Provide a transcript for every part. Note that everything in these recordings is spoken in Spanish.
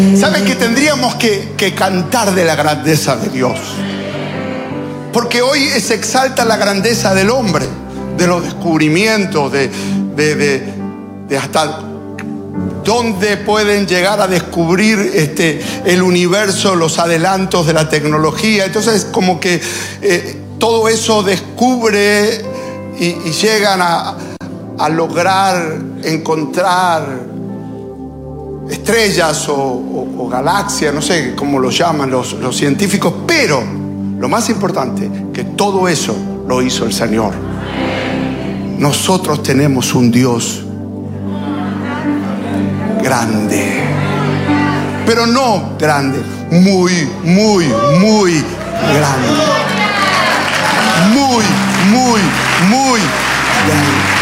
¿Sabe que tendríamos que cantar de la grandeza de Dios? Porque hoy se exalta la grandeza del hombre, de los descubrimientos, de hasta dónde pueden llegar a descubrir el universo, los adelantos de la tecnología. Entonces como que todo eso descubre y llegan a lograr encontrar estrellas o galaxias, no sé cómo lo llaman los científicos, pero lo más importante, que todo eso lo hizo el Señor. Nosotros tenemos un Dios grande, pero no grande, muy, muy, muy grande. Muy, muy, muy grande.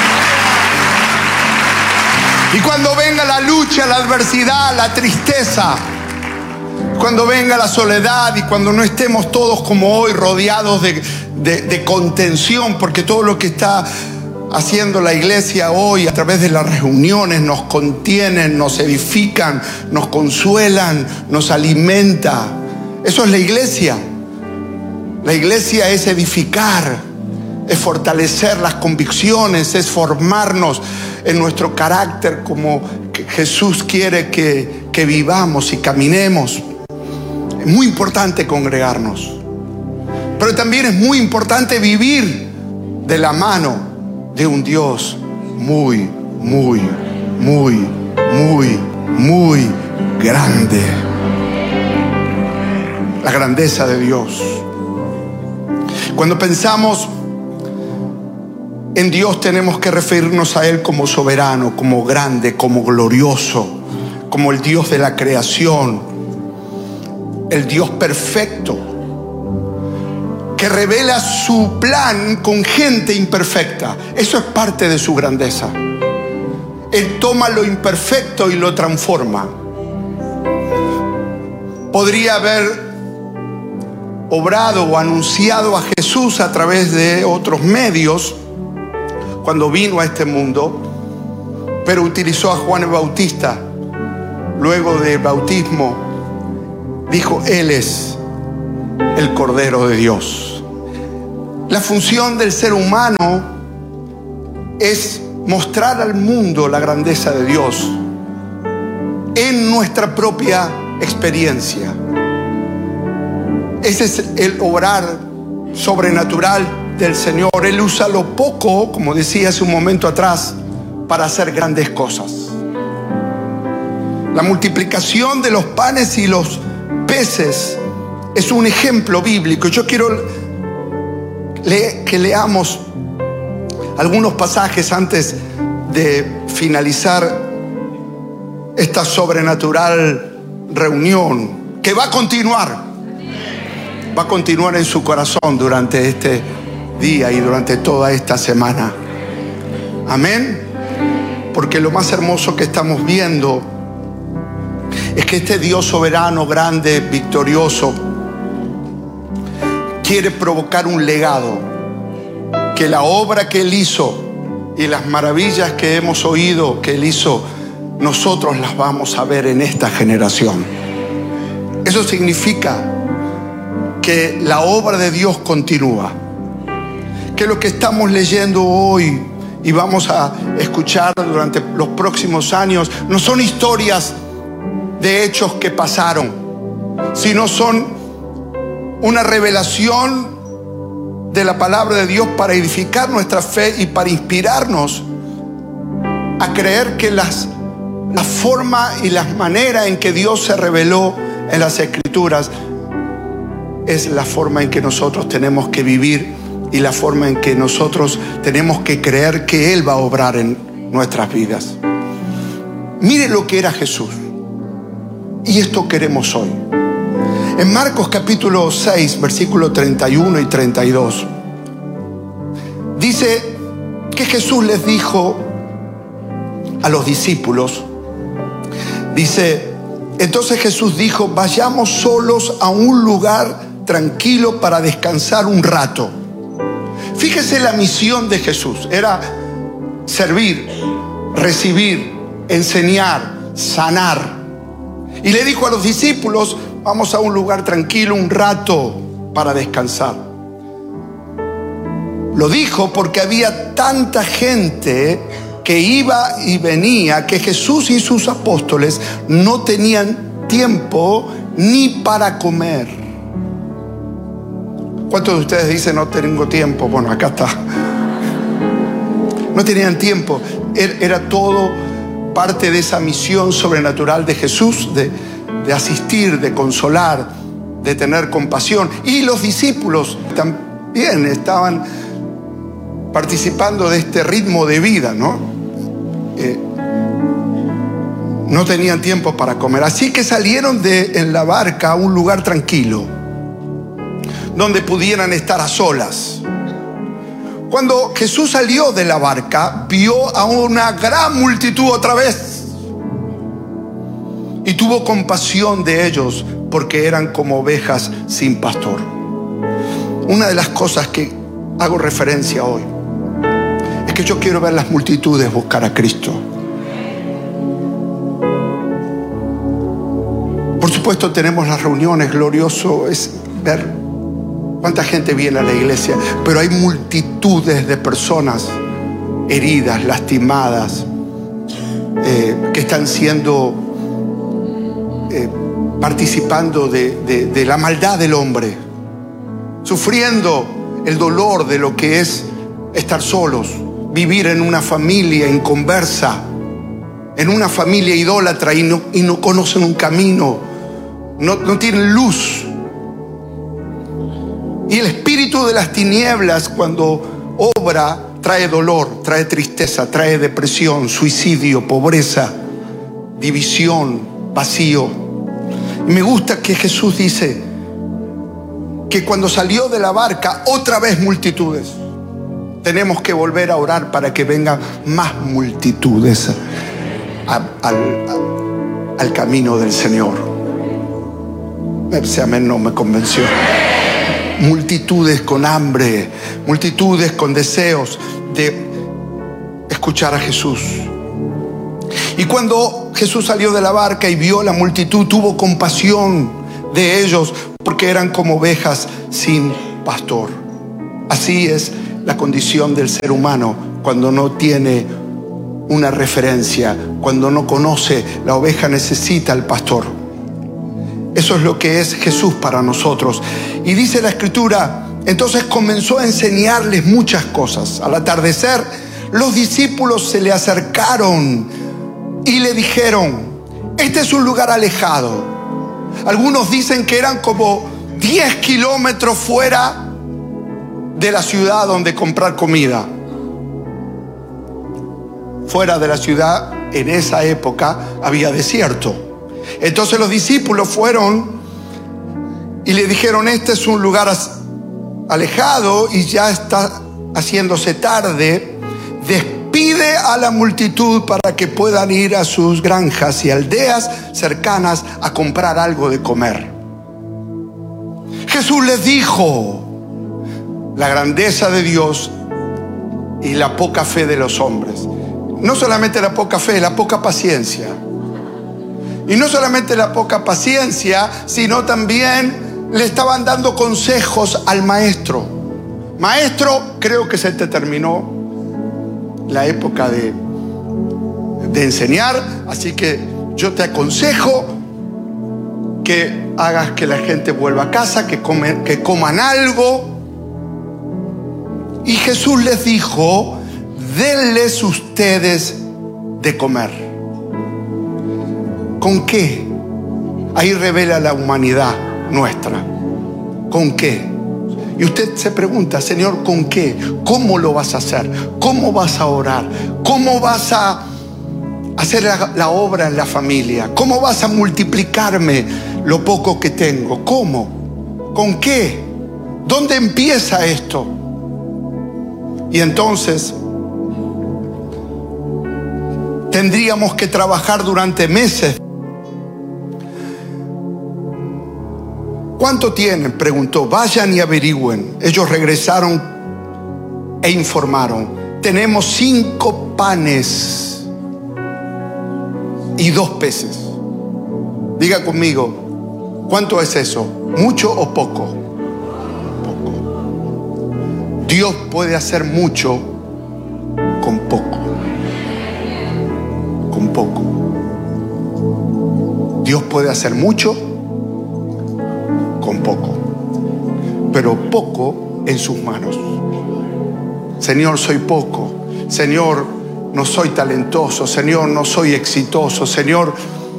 Y cuando venga la lucha, la adversidad, la tristeza, cuando venga la soledad y cuando no estemos todos como hoy rodeados de contención, porque todo lo que está haciendo la iglesia hoy a través de las reuniones nos contienen, nos edifican, nos consuelan, nos alimenta. Eso es la iglesia. La iglesia es edificar, es fortalecer las convicciones, es formarnos en nuestro carácter como Jesús quiere que vivamos y caminemos. Es muy importante congregarnos, pero también es muy importante vivir de la mano de un Dios muy, muy, muy, muy, muy grande. La grandeza de Dios. Cuando pensamos en Dios tenemos que referirnos a Él como soberano, como grande, como glorioso, como el Dios de la creación, el Dios perfecto, que revela su plan con gente imperfecta. Eso es parte de su grandeza. Él toma lo imperfecto y lo transforma. Podría haber obrado o anunciado a Jesús a través de otros medios cuando vino a este mundo, pero utilizó a Juan el Bautista. Luego del bautismo dijo: Él es el Cordero de Dios. La función del ser humano es mostrar al mundo la grandeza de Dios en nuestra propia experiencia. Ese es el obrar sobrenatural del Señor. Él usa lo poco, como decía hace un momento atrás, para hacer grandes cosas. La multiplicación de los panes y los peces es un ejemplo bíblico. Yo quiero que leamos algunos pasajes antes de finalizar esta sobrenatural reunión que va a continuar. Va a continuar en su corazón durante este día y durante toda esta semana. Amén. Porque lo más hermoso que estamos viendo es que este Dios soberano, grande, victorioso, quiere provocar un legado. Que la obra que Él hizo y las maravillas que hemos oído que Él hizo, nosotros las vamos a ver en esta generación. Eso significa que la obra de Dios continúa. Que lo que estamos leyendo hoy y vamos a escuchar durante los próximos años no son historias de hechos que pasaron, sino son una revelación de la palabra de Dios para edificar nuestra fe y para inspirarnos a creer que la forma y la manera en que Dios se reveló en las Escrituras es la forma en que nosotros tenemos que vivir y la forma en que nosotros tenemos que creer que Él va a obrar en nuestras vidas. Mire lo que era Jesús. Y esto queremos hoy. En Marcos capítulo 6, versículos 31 y 32, dice que Jesús les dijo a los discípulos, dice: entonces Jesús dijo: vayamos solos a un lugar tranquilo para descansar un rato. Fíjese la misión de Jesús. Era servir, recibir, enseñar, sanar. Y le dijo a los discípulos: vamos a un lugar tranquilo un rato para descansar. Lo dijo porque había tanta gente que iba y venía que Jesús y sus apóstoles no tenían tiempo ni para comer. ¿Cuántos de ustedes dicen no tengo tiempo? Bueno, acá está. No tenían tiempo. Era todo parte de esa misión sobrenatural de Jesús, de asistir, de consolar, de tener compasión. Y los discípulos también estaban participando de este ritmo de vida, ¿no? No tenían tiempo para comer. Así que salieron en la barca a un lugar tranquilo, donde pudieran estar a solas. Cuando Jesús salió de la barca, vio a una gran multitud otra vez y tuvo compasión de ellos porque eran como ovejas sin pastor. Una de las cosas que hago referencia hoy es que yo quiero ver las multitudes buscar a Cristo. Por supuesto tenemos las reuniones, glorioso es ver cuánta gente viene a la iglesia, pero hay multitudes de personas heridas, lastimadas, que están siendo participando de la maldad del hombre, sufriendo el dolor de lo que es estar solos, vivir en una familia inconversa, en una familia idólatra y no conocen un camino, no tienen luz. Y el espíritu de las tinieblas, cuando obra, trae dolor, trae tristeza, trae depresión, suicidio, pobreza, división, vacío. Y me gusta que Jesús dice que cuando salió de la barca, otra vez multitudes. Tenemos que volver a orar para que vengan más multitudes al camino del Señor. Ese amén no me convenció. Multitudes con hambre, multitudes con deseos de escuchar a Jesús. Y cuando Jesús salió de la barca y vio la multitud, tuvo compasión de ellos porque eran como ovejas sin pastor. Así es la condición del ser humano cuando no tiene una referencia, cuando no conoce. La oveja necesita al pastor. Eso es lo que es Jesús para nosotros. Y dice la Escritura, entonces comenzó a enseñarles muchas cosas. Al atardecer, los discípulos se le acercaron y le dijeron: este es un lugar alejado. Algunos dicen que eran como 10 kilómetros fuera de la ciudad donde comprar comida. Fuera de la ciudad, en esa época, había desierto. Entonces los discípulos fueron y le dijeron: este es un lugar alejado y ya está haciéndose tarde. Despide a la multitud para que puedan ir a sus granjas y aldeas cercanas a comprar algo de comer. Jesús les dijo la grandeza de Dios y la poca fe de los hombres. No solamente la poca fe, la poca paciencia. Y no solamente la poca paciencia, sino también le estaban dando consejos al maestro. Maestro, creo que se te terminó la época de enseñar, así que yo te aconsejo que hagas que la gente vuelva a casa, que coman algo. Y Jesús les dijo: denles ustedes de comer. ¿Con qué? Ahí revela la humanidad nuestra. ¿Con qué? Y usted se pregunta: Señor, ¿con qué? ¿Cómo lo vas a hacer? ¿Cómo vas a orar? ¿Cómo vas a hacer la obra en la familia? ¿Cómo vas a multiplicarme lo poco que tengo? ¿Cómo? ¿Con qué? ¿Dónde empieza esto? Y entonces tendríamos que trabajar durante meses. ¿Cuánto tienen?, preguntó. Vayan y averigüen. Ellos regresaron e informaron: tenemos 5 panes y 2 peces. Diga conmigo, ¿cuánto es eso? ¿Mucho o poco? Poco. Dios puede hacer mucho con poco. Con poco. Dios puede hacer mucho con poco, pero poco en sus manos. Señor, soy poco. Señor, no soy talentoso. Señor, no soy exitoso. Señor,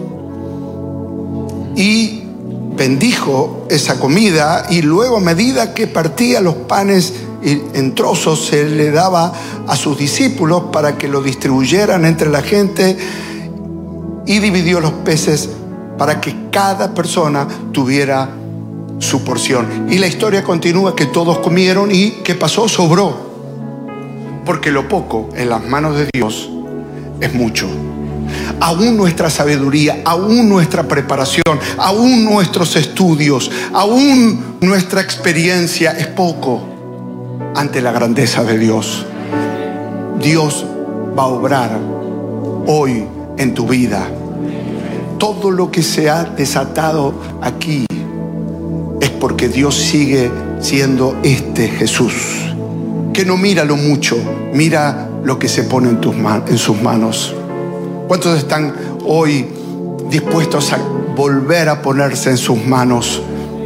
y bendijo esa comida, y luego a medida que partía los panes en trozos se le daba a sus discípulos para que lo distribuyeran entre la gente, y dividió los peces para que cada persona tuviera su porción. Y la historia continúa que todos comieron, y ¿qué pasó? Sobró, porque lo poco en las manos de Dios es mucho. Aún nuestra sabiduría, aún nuestra preparación, aún nuestros estudios, aún nuestra experiencia es poco ante la grandeza de Dios. Dios va a obrar hoy en tu vida. Todo lo que se ha desatado aquí es porque Dios sigue siendo este Jesús, que no mira lo mucho, mira lo que se pone en sus manos. ¿Cuántos están hoy dispuestos a volver a ponerse en sus manos?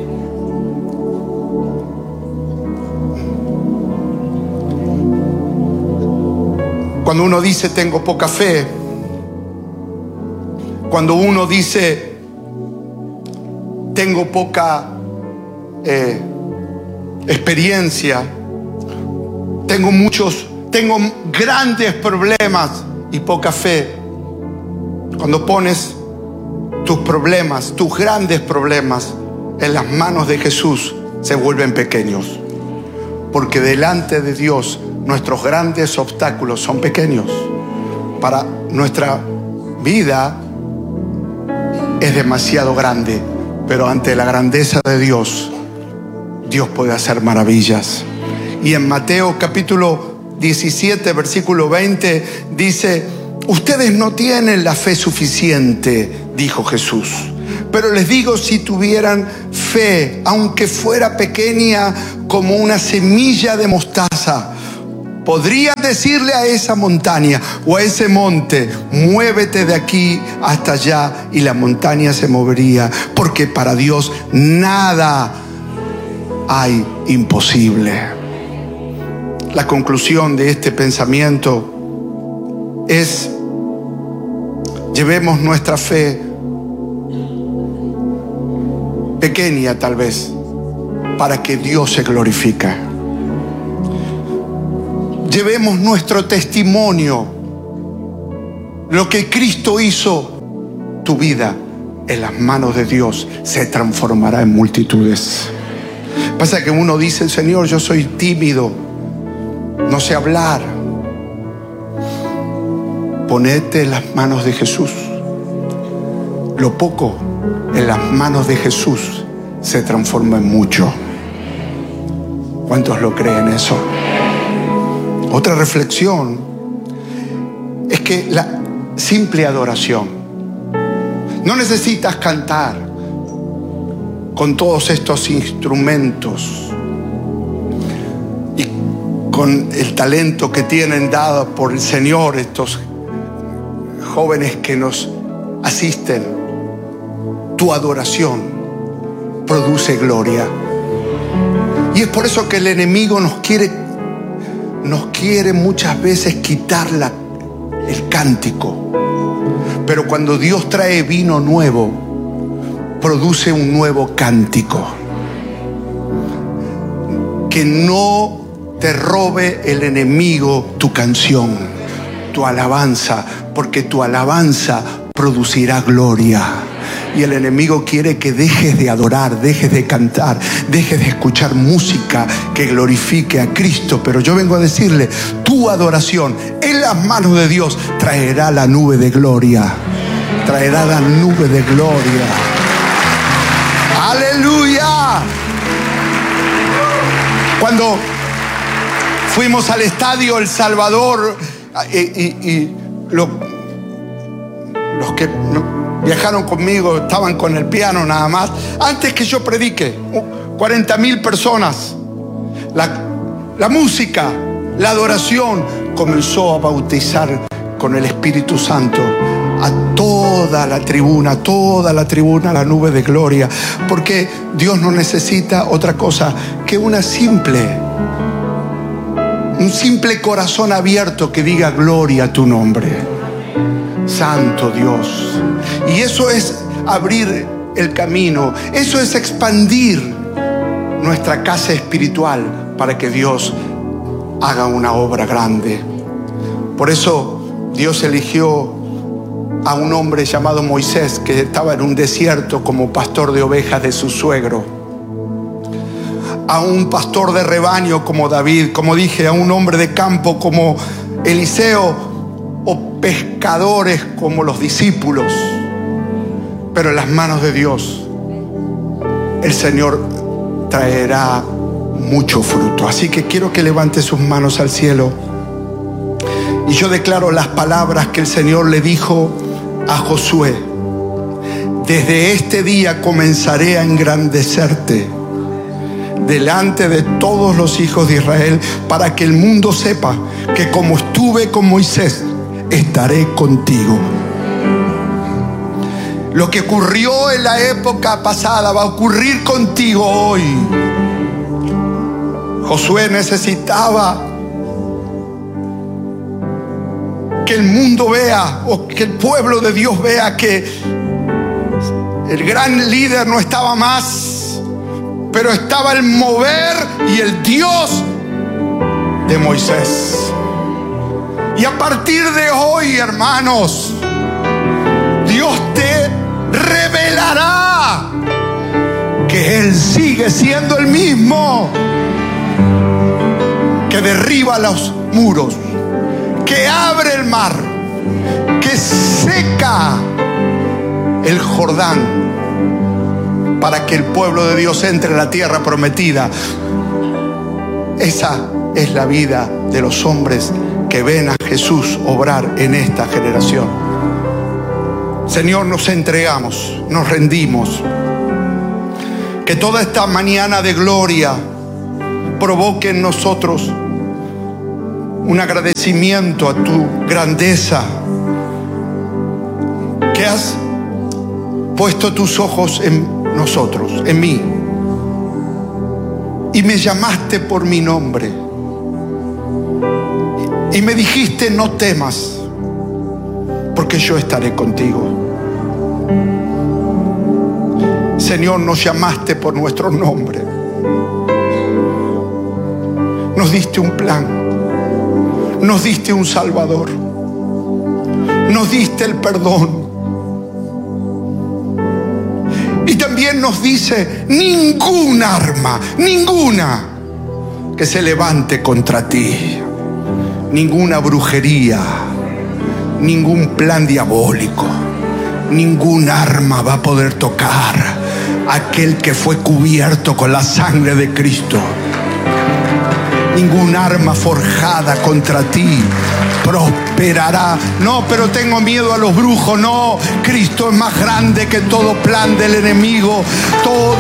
Cuando uno dice tengo poca fe, cuando uno dice tengo poca experiencia, tengo grandes problemas y poca fe. Cuando pones tus problemas, tus grandes problemas en las manos de Jesús, se vuelven pequeños. Porque delante de Dios nuestros grandes obstáculos son pequeños. Para nuestra vida es demasiado grande, pero ante la grandeza de Dios, Dios puede hacer maravillas. Y en Mateo capítulo 17, versículo 20 dice: ustedes no tienen la fe suficiente, dijo Jesús. Pero les digo, si tuvieran fe, aunque fuera pequeña como una semilla de mostaza, podrían decirle a esa montaña o a ese monte: muévete de aquí hasta allá, y la montaña se movería, porque para Dios nada hay imposible. La conclusión de este pensamiento es: llevemos nuestra fe pequeña tal vez, para que Dios se glorifique. Llevemos nuestro testimonio, lo que Cristo hizo. Tu vida en las manos de Dios se transformará en multitudes. Pasa que uno dice: Señor, yo soy tímido, no sé hablar. Ponete en las manos de Jesús. Lo poco en las manos de Jesús se transforma en mucho. ¿Cuántos lo creen eso? Otra reflexión es que la simple adoración, no necesitas cantar con todos estos instrumentos y con el talento que tienen dado por el Señor estos jóvenes que nos asisten. Tu adoración produce gloria. Y es por eso que el enemigo nos quiere muchas veces quitar el cántico. Pero cuando Dios trae vino nuevo, produce un nuevo cántico. Que no te robe el enemigo tu canción, tu alabanza, porque tu alabanza producirá gloria. Y el enemigo quiere que dejes de adorar, dejes de cantar, dejes de escuchar música que glorifique a Cristo. Pero yo vengo a decirle: tu adoración en las manos de Dios traerá la nube de gloria. Traerá la nube de gloria. ¡Aleluya! Cuando fuimos al estadio El Salvador, los que viajaron conmigo, estaban con el piano nada más. Antes que yo predique, 40.000 personas. La música, la adoración comenzó a bautizar con el Espíritu Santo a toda la tribuna, la nube de gloria. Porque Dios no necesita otra cosa que un simple corazón abierto que diga gloria a tu nombre. Santo Dios. Y eso es abrir el camino. Eso es expandir nuestra casa espiritual para que Dios haga una obra grande. Por eso Dios eligió a un hombre llamado Moisés, que estaba en un desierto como pastor de ovejas de su suegro. A un pastor de rebaño como David, como dije, a un hombre de campo como Eliseo, o pescadores como los discípulos. Pero en las manos de Dios el Señor traerá mucho fruto. Así que quiero que levante sus manos al cielo y yo declaro las palabras que el Señor le dijo a Josué: desde este día comenzaré a engrandecerte delante de todos los hijos de Israel, para que el mundo sepa que como estuve con Moisés, estaré contigo. Lo que ocurrió en la época pasada va a ocurrir contigo hoy. Josué necesitaba que el mundo vea, o que el pueblo de Dios vea, que el gran líder no estaba más, pero estaba el mover y el Dios de Moisés. Y a partir de hoy, hermanos, Dios te revelará que Él sigue siendo el mismo, que derriba los muros, que abre el mar, que seca el Jordán para que el pueblo de Dios entre en la tierra prometida. Esa es la vida de los hombres que ven a Jesús obrar en esta generación. Señor, nos entregamos, nos rendimos. Que toda esta mañana de gloria provoque en nosotros un agradecimiento a tu grandeza, que has puesto tus ojos en nosotros, en mí, y me llamaste por mi nombre y me dijiste: no temas, porque yo estaré contigo. Señor, nos llamaste por nuestro nombre, nos diste un plan, nos diste un Salvador, nos diste el perdón. Y también nos dice: ningún arma, ninguna que se levante contra ti, ninguna brujería, ningún plan diabólico, ningún arma va a poder tocar a aquel que fue cubierto con la sangre de Cristo. Ningún arma forjada contra ti prosperará. No, pero tengo miedo a los brujos. No, Cristo es más grande que todo plan del enemigo. Todo